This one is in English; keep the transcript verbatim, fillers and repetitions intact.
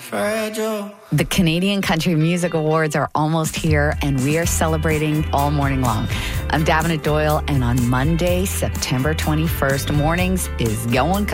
fragile. The Canadian Country Music Awards are almost here, and we are celebrating all morning long. I'm Davenant Doyle, and on Monday, September twenty-first, mornings is Going Country.